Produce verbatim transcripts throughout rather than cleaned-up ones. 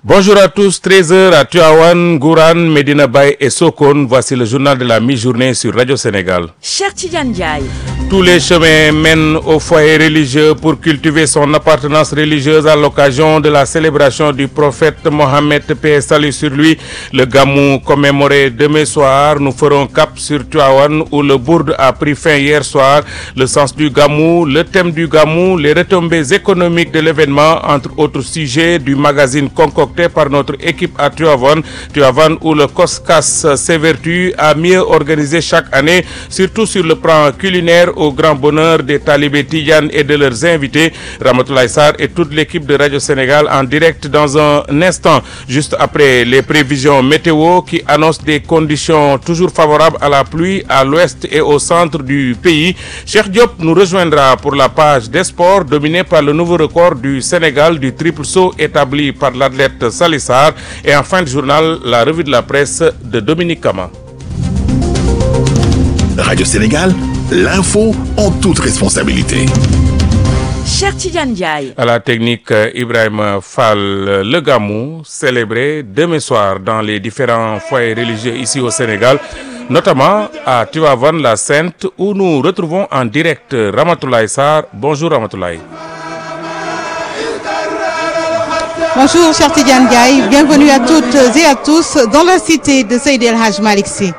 Bonjour à tous, treize heures à Tivaouane, Gourane, Medina Baye et Sokone. Voici le journal de la mi-journée sur Radio Sénégal. Cheikh Tidiane Ndiaye. Tous les chemins mènent au foyer religieux pour cultiver son appartenance religieuse à l'occasion de la célébration du prophète Mohammed, paix et salut sur lui. Le Gamou commémoré demain soir. Nous ferons cap sur Tivaouane où le bourde a pris fin hier soir. Le sens du Gamou, le thème du Gamou, les retombées économiques de l'événement, entre autres sujets du magazine concocté par notre équipe à Tivaouane. Tivaouane où le COSCAS s'évertue à mieux organiser chaque année, surtout sur le plan culinaire, au grand bonheur des talibés Tidiane et de leurs invités. Ramatoulaye Sarr et toute l'équipe de Radio Sénégal en direct dans un instant, juste après les prévisions météo qui annoncent des conditions toujours favorables à la pluie à l'ouest et au centre du pays. Cheikh Diop nous rejoindra pour la page des sports dominée par le nouveau record du Sénégal du triple saut établi par l'athlète Salih Sarr. Et en fin de journal, la revue de la presse de Dominique Kama. Radio Sénégal, l'info en toute responsabilité. Cheikh Tidiane Ndiaye. À la technique, Ibrahim Fall. Le Gamou célébré demain soir dans les différents foyers religieux ici au Sénégal, notamment à Tivaouane la Sainte où nous retrouvons en direct Ramatoulaye Sarr. Bonjour Ramatoulaye. Bonjour Cheikh Tidiane Ndiaye, bienvenue à toutes et à tous dans la cité de Seydi El Hadj Malick Sy.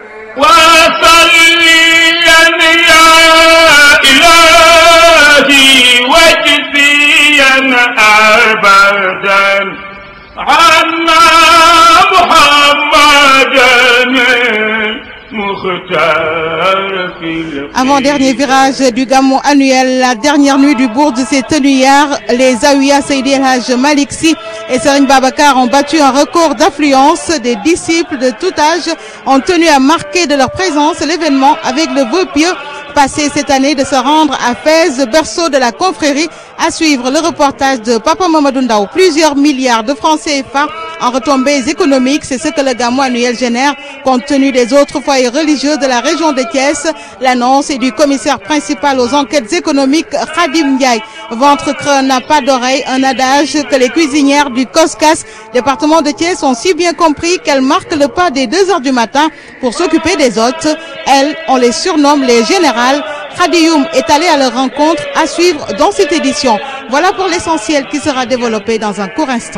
Avant-dernier virage du Gamou annuel, la dernière nuit du bourde s'est tenue hier. Les Zawiya Seydi El Hadj Malick Sy et Serigne Babacar ont battu un record d'affluence. Des disciples de tout âge ont tenu à marquer de leur présence l'événement avec le vœu pieux passé cette année de se rendre à Fès, berceau de la confrérie. À suivre le reportage de Papa Mamadou Ndao. Plusieurs milliards de francs C F A en retombées économiques, c'est ce que le Gamou annuel génère compte tenu des autres foyers religieux de la région de Thiès. L'annonce est du commissaire principal aux enquêtes économiques Khadim Ndiaye. Ventre creux n'a pas d'oreille, un adage que les cuisinières du COSCAS, département de Thiès, ont si bien compris qu'elles marquent le pas des deux heures du matin pour s'occuper des hôtes. Elles, on les surnomme les générales. Khadioum est allé à leur rencontre, à suivre dans cette édition. Voilà pour l'essentiel qui sera développé dans un court instant.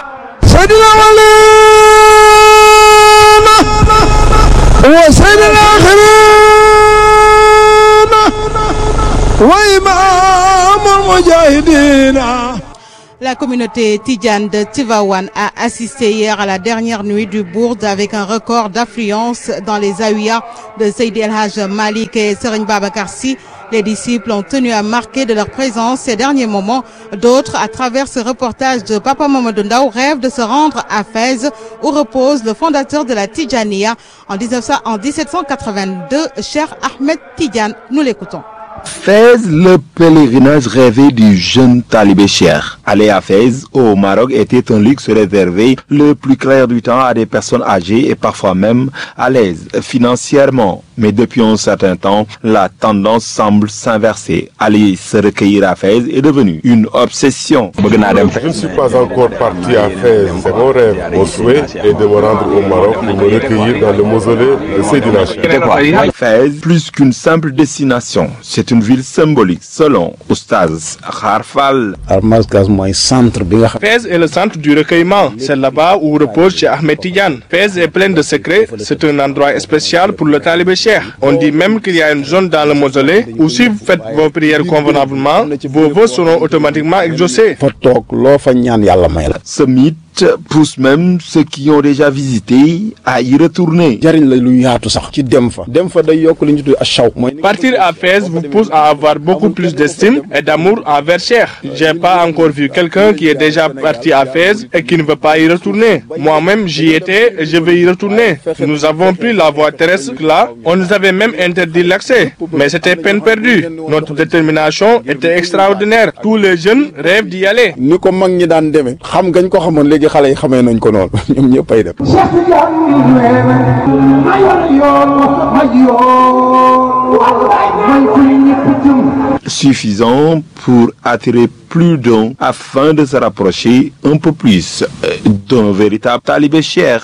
La communauté Tidiane de Tivaouane a assisté hier à la dernière nuit du bourde avec un record d'affluence dans les Zawiya de Seydi El Hadj Malick et Serigne Babacar Sy. Les disciples ont tenu à marquer de leur présence ces derniers moments. D'autres, à travers ce reportage de Papa Mamadou Ndao, rêvent de se rendre à Fès où repose le fondateur de la Tidjaniya en dix-sept cent quatre-vingt-deux, Cheikh Ahmed Tidiane. Nous l'écoutons. Fès, le pèlerinage rêvé du jeune talibé Cheikh. Aller à Fès, au Maroc, était un luxe réservé le plus clair du temps à des personnes âgées et parfois même à l'aise financièrement. Mais depuis un certain temps, la tendance semble s'inverser. Aller se recueillir à Fès est devenu une obsession. Je ne suis pas encore parti à Fès. C'est mon rêve, mon souhait est de me rendre au Maroc pour me recueillir dans le mausolée de Seydina Cheikh. Fès, plus qu'une simple destination, c'est une ville symbolique, selon Oustaz Kharfal. Fès est le centre du recueillement. C'est là-bas où repose Cheikh Ahmed Tidiane. Fès est plein de secrets. C'est un endroit spécial pour le talibé Cheikh. On dit même qu'il y a une zone dans le mausolée où si vous faites vos prières convenablement, vos vœux seront automatiquement exaucés. Ce mythe pousse même ceux qui ont déjà visité à y retourner. Partir à Fès vous pousse à avoir beaucoup plus d'estime et d'amour envers Cheikh. J'ai pas encore vu quelqu'un qui est déjà parti à Fès et qui ne veut pas y retourner. Moi-même j'y étais et je vais y retourner. Nous avons pris la voie terrestre là, on nous avait même interdit l'accès, mais c'était peine perdue. Notre détermination était extraordinaire. Tous les jeunes rêvent d'y aller. léegi xale yi xamee nañ ko noonu ñoom ñëpp ay def. Suffisant pour attirer plus d'un afin de se rapprocher un peu plus d'un véritable talibé cheikh.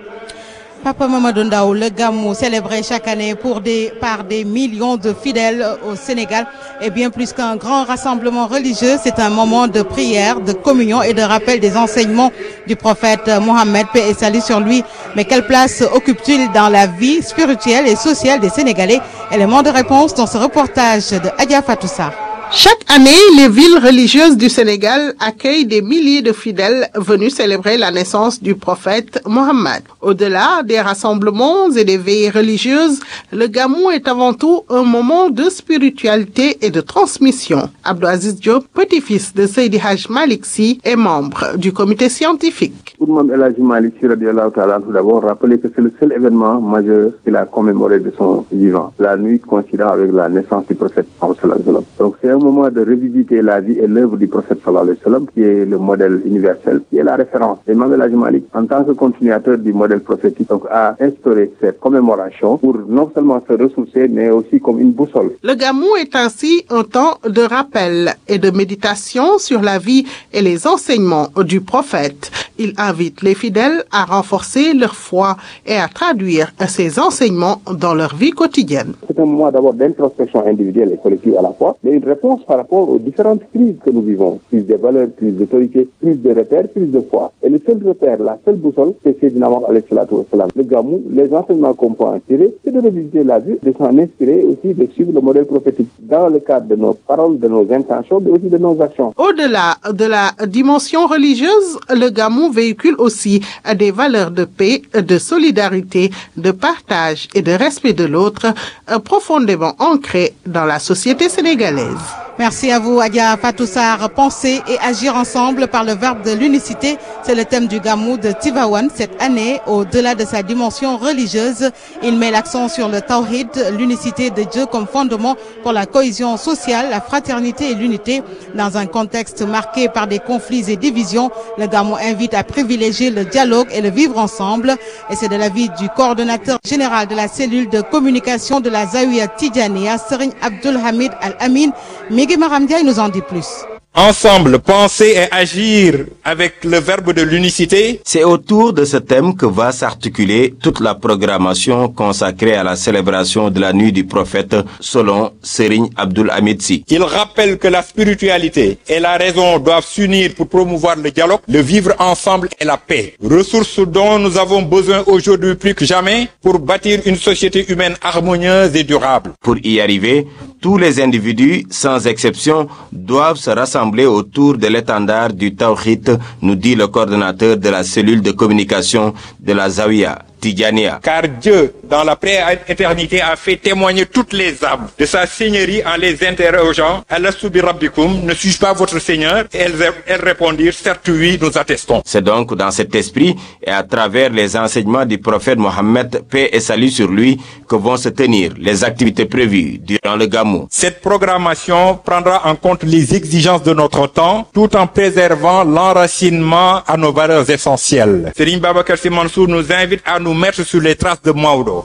Papa Mamadou Ndaw, le Gamou célébré chaque année pour des, par des millions de fidèles au Sénégal est bien plus qu'un grand rassemblement religieux. C'est un moment de prière, de communion et de rappel des enseignements du prophète Mohammed, paix et salut sur lui. Mais quelle place occupe-t-il dans la vie spirituelle et sociale des Sénégalais? Élément de réponse dans ce reportage de Adia Fatoussa. Chaque année, les villes religieuses du Sénégal accueillent des milliers de fidèles venus célébrer la naissance du prophète Mohammed. Au-delà des rassemblements et des veillées religieuses, le Gamou est avant tout un moment de spiritualité et de transmission. Abdou Aziz Diop, petit-fils de Seydi Hadj Malick Sy, est membre du comité scientifique. Pour Imam El Hadji Malick Sy, tout d'abord, rappeler que c'est le seul événement majeur qu'il a commémoré de son vivant, la nuit coïncidant avec la naissance du prophète Mohammed. Donc c'est un moment de revisiter la vie et l'œuvre du prophète sallallahu alayhi wa sallam, qui est le modèle universel, qui est la référence. Et Imam El Hadji Malick, en tant que continuateur du modèle prophétique, donc, a instauré cette commémoration pour non seulement se ressourcer, mais aussi comme une boussole. Le Gamou est ainsi un temps de rappel et de méditation sur la vie et les enseignements du prophète. Il invite les fidèles à renforcer leur foi et à traduire ces enseignements dans leur vie quotidienne. C'est un moment d'abord d'introspection individuelle et collective à la fois, mais une réponse par rapport aux différentes crises que nous vivons. Crise des valeurs, crise d'autorité, crise de repères, crise de foi. Et le seul repère, la seule boussole, c'est Sayyidina Muhammad alayhi salatu wa salam. Le Gamou, les enseignements qu'on peut en tirer, c'est de revisiter la vie, de s'en inspirer aussi, de suivre le modèle prophétique dans le cadre de nos paroles, de nos intentions, mais aussi de nos actions. Au-delà de la dimension religieuse, le Gamou véhicule aussi des valeurs de paix, de solidarité, de partage et de respect de l'autre, profondément ancrées dans la société sénégalaise. Merci à vous, Adia Fatoussar. Penser et agir ensemble par le verbe de l'unicité, c'est le thème du Gamou de Tivaouane. Cette année, au-delà de sa dimension religieuse, il met l'accent sur le Tawhid, l'unicité de Dieu comme fondement pour la cohésion sociale, la fraternité et l'unité. Dans un contexte marqué par des conflits et divisions, le Gamou invite à privilégier le dialogue et le vivre ensemble. Et c'est de l'avis du coordonnateur général de la cellule de communication de la Zawiya Tidjaniya, Serigne Abdul Hamid Al-Amin. Miguel Maramdia nous en dit plus. Ensemble, penser et agir avec le verbe de l'unicité. C'est autour de ce thème que va s'articuler toute la programmation consacrée à la célébration de la nuit du prophète selon Serigne Abdul Hamid Sy. Il rappelle que la spiritualité et la raison doivent s'unir pour promouvoir le dialogue, le vivre ensemble et la paix. Ressources dont nous avons besoin aujourd'hui plus que jamais pour bâtir une société humaine harmonieuse et durable. Pour y arriver, tous les individus, sans exception, doivent se rassembler autour de l'étendard du Tawhid, nous dit le coordonnateur de la cellule de communication de la Zawiya Tidjaniya. Car Dieu, dans la prééternité, a fait témoigner toutes les âmes de sa seigneurie en les interrogeant. Alastu bi rabbikum, ne suis-je pas votre Seigneur? Et elles, elles répondirent, certes oui, nous attestons. C'est donc dans cet esprit et à travers les enseignements du prophète Mohammed, paix et salut sur lui, que vont se tenir les activités prévues durant le Gamou. Cette programmation prendra en compte les exigences de notre temps, tout en préservant l'enracinement à nos valeurs essentielles. Serigne Babacar Sy Mansour nous invite à nous mettre sur les traces de Maodo,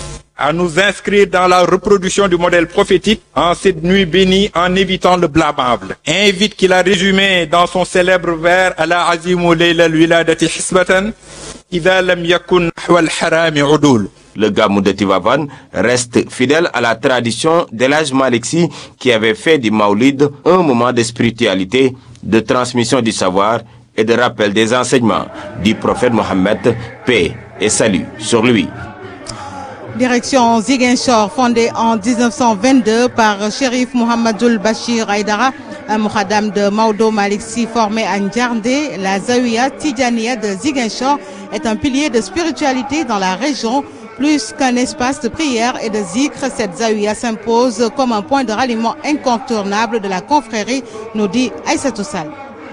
à nous inscrire dans la reproduction du modèle prophétique en cette nuit bénie en évitant le blâmable. Invite qu'il a résumé dans son célèbre vers Ala azimu layla al-wiladati hisbatan idha lam yakun nahwa al-harami udul. Le Gamou de Tivaouane reste fidèle à la tradition d'El Hadji Malick Sy qui avait fait du Maoulid un moment de spiritualité, de transmission du savoir et de rappel des enseignements du prophète Mohammed, paix et salut sur lui. Direction Ziguinchor, fondée en dix-neuf cent vingt-deux par Chérif Mohamedoul Bachir Aïdara, un moukhadam de Maodo Malick Sy formé à Ndiardé. La Zawiya Tidjaniya de Ziguinchor est un pilier de spiritualité dans la région. Plus qu'un espace de prière et de zikr, cette Zawiya s'impose comme un point de ralliement incontournable de la confrérie, nous dit Aïssatou Sall.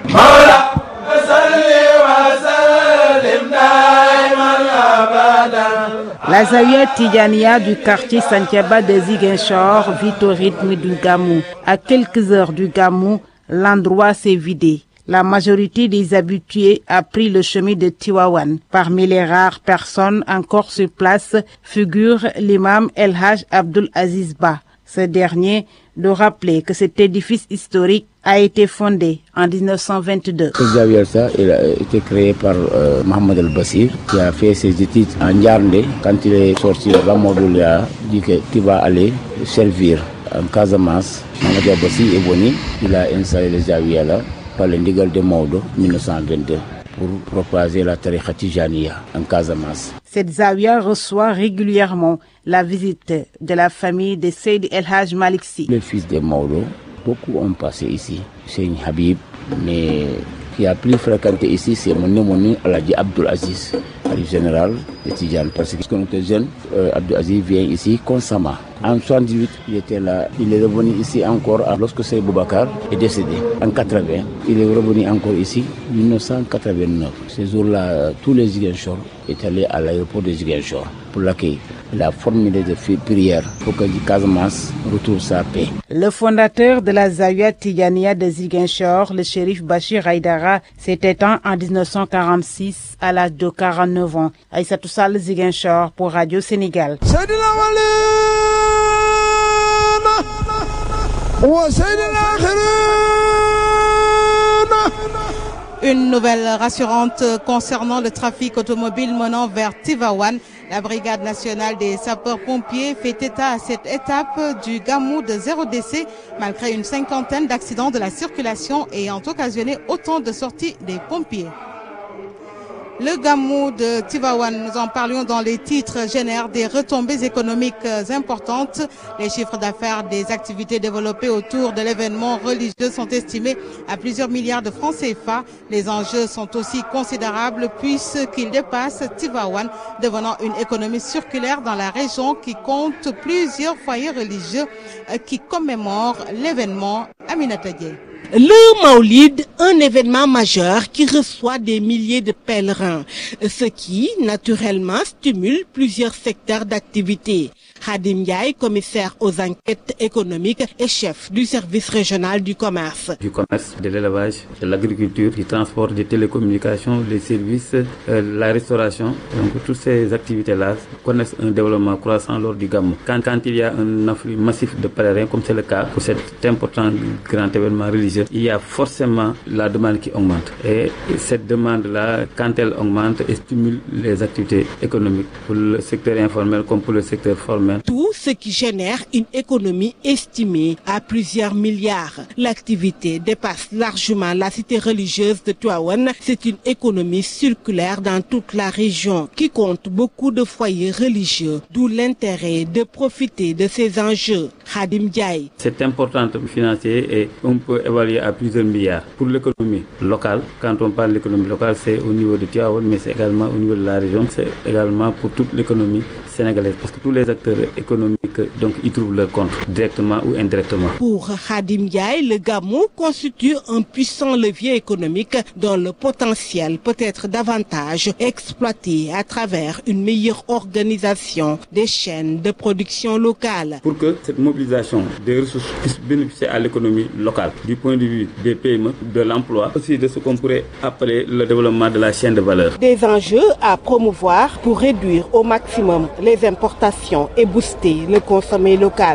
La Zawiya Tidjaniya du quartier Santhiaba de Ziguinchor vit au rythme du Gamou. À quelques heures du Gamou, l'endroit s'est vidé. La majorité des habitués a pris le chemin de Tivaouane. Parmi les rares personnes encore sur place figure l'imam El Hadj Abdoul Aziz Ba. Ce dernier doit rappeler que cet édifice historique a été fondé en dix-neuf cent vingt-deux. Ce Zawiya, ça, il a été créé par euh, Mohamed El Bassir, qui a fait ses études en Ndiarndé. Quand il est sorti, Ramadou lui a dit que tu vas aller servir en Casamance. Mohamed El Bassir est venu, il a installé le Zawiya là par le Ndigal de Maodo mille neuf cent vingt-deux pour propager la tariqa Tijaniya en Casamance. Cette Zawiya reçoit régulièrement la visite de la famille de Seydi El Hadj Malick Sy. Le fils de Maodo, beaucoup ont passé ici. C'est une Habib, mais qui a plus fréquenté ici, c'est mon homonyme Aladji Abdoul Aziz, le général de Tidjane. Parce que quand on était jeune, euh, Abdoul Aziz vient ici constamment. En soixante-dix-huit, il était là. Il est revenu ici encore lorsque Seydi Boubacar est décédé. En quatre-vingts, il est revenu encore ici en mille neuf cent quatre-vingt-neuf. Ce jour-là, tous les Ziguinchor étaient allés à l'aéroport de Ziguinchor pour l'accueil. Il a formulé des prières pour que Casamance retrouve sa paix. Le fondateur de la Zawiya Tijaniya de Ziguinchor, le shérif Bachir Haïdara, s'est éteint en dix-neuf cent quarante-six à l'âge de quarante-neuf ans. Aïssatou Sall, Ziguinchor pour Radio Sénégal. Une nouvelle rassurante concernant le trafic automobile menant vers Tivaouane. La Brigade nationale des sapeurs-pompiers fait état à cette étape du Gamou de zéro décès malgré une cinquantaine d'accidents de la circulation ayant occasionné autant de sorties des pompiers. Le Gamou de Tivaouane, nous en parlions dans les titres, génère des retombées économiques importantes. Les chiffres d'affaires des activités développées autour de l'événement religieux sont estimés à plusieurs milliards de francs C F A. Les enjeux sont aussi considérables puisqu'ils dépassent Tivaouane, devenant une économie circulaire dans la région qui compte plusieurs foyers religieux qui commémorent l'événement. Aminata Dieye. Le Maoulid, un événement majeur qui reçoit des milliers de pèlerins, ce qui, naturellement, stimule plusieurs secteurs d'activité. Khadim Ndiaye, commissaire aux enquêtes économiques et chef du service régional du commerce. Du commerce, de l'élevage, de l'agriculture, du transport, des télécommunications, les services, euh, la restauration. Donc toutes ces activités-là connaissent un développement croissant lors du Gamou. Quand, quand il y a un afflux massif de pèlerins, comme c'est le cas pour cet important grand événement religieux, il y a forcément la demande qui augmente. Et cette demande-là, quand elle augmente, elle stimule les activités économiques pour le secteur informel comme pour le secteur formel. Tout ce qui génère une économie estimée à plusieurs milliards. L'activité dépasse largement la cité religieuse de Tivaouane. C'est une économie circulaire dans toute la région qui compte beaucoup de foyers religieux, d'où l'intérêt de profiter de ces enjeux. Khadim Ndiaye. C'est important financier et on peut évaluer à plusieurs milliards. Pour l'économie locale, quand on parle de l'économie locale, c'est au niveau de Tivaouane, mais c'est également au niveau de la région, c'est également pour toute l'économie sénégalaise, parce que tous les acteurs économiques donc y trouvent leur compte, directement ou indirectement. Pour Khadim Ndiaye, le Gamou constitue un puissant levier économique dont le potentiel peut être davantage exploité à travers une meilleure organisation des chaînes de production locale. Pour que cette mobilisation des ressources puisse bénéficier à l'économie locale, du point de vue des P M E, de l'emploi, aussi de ce qu'on pourrait appeler le développement de la chaîne de valeur. Des enjeux à promouvoir pour réduire au maximum les importations et booster le consommé local.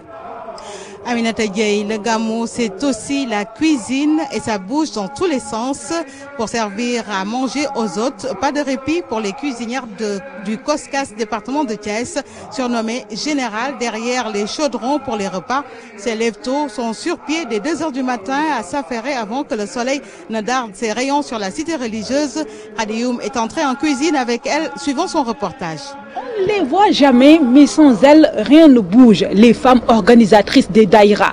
Aminata Dieye, le Gamou, c'est aussi la cuisine et ça bouge dans tous les sens pour servir à manger aux hôtes. Pas de répit pour les cuisinières de, du Coscas, département de Thiès, surnommé Général, derrière les chaudrons pour les repas. Ces lève-tôt sont sur pied dès deux heures du matin à s'affairer avant que le soleil ne darde ses rayons sur la cité religieuse. Radioum est entré en cuisine avec elle, suivant son reportage. On ne les voit jamais, mais sans elles, rien ne bouge. Les femmes organisatrices des daïras.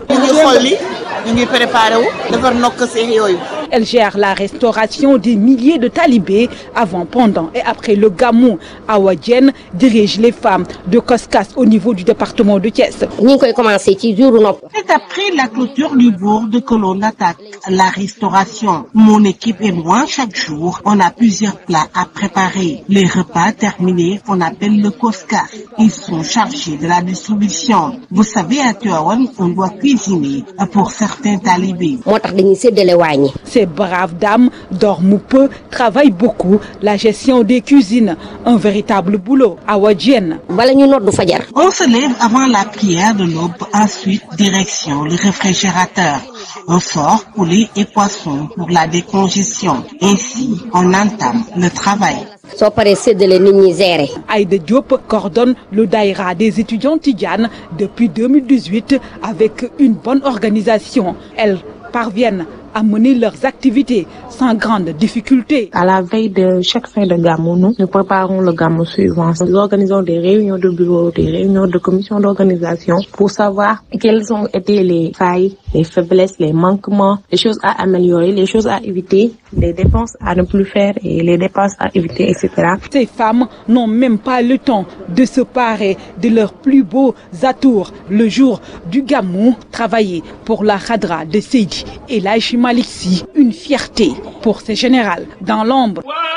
Elles gèrent la restauration des milliers de talibés avant, pendant et après le Gamou. Awa Diène dirige les femmes de Coscas au niveau du département de Thiès. C'est après la clôture du bourg que l'on attaque. la restauration. Mon équipe et moi, chaque jour, on a plusieurs plats à préparer. Les repas terminés, on appelle le Koskas. Ils sont chargés de la distribution. Vous savez, à Tivaouane, on doit cuisiner pour certains talibés. Ces braves dames dorment peu, travaillent beaucoup. La gestion des cuisines, un véritable boulot. À Wadjen. On se lève avant la prière de l'aube, ensuite direction le réfrigérateur. On sort poulet et poisson pour la décongestion. Ainsi, on entame le travail. Aïda Diop coordonne le Daïra des étudiants tidjanes depuis deux mille dix-huit avec une bonne organisation. Elles parviennent à mener leurs activités sans grande difficulté. À la veille de chaque fin de gamou, nous, nous préparons le gamou suivant. Nous organisons des réunions de bureau, des réunions de commission d'organisation pour savoir quelles ont été les failles, les faiblesses, les manquements, les choses à améliorer, les choses à éviter, les dépenses à ne plus faire et les dépenses à éviter, et cetera. Ces femmes n'ont même pas le temps de se parer de leurs plus beaux atours le jour du gamou. Travailler pour la Khadra de Seydi et l'Aïchi Maliksi, une fierté pour ces générales dans l'ombre.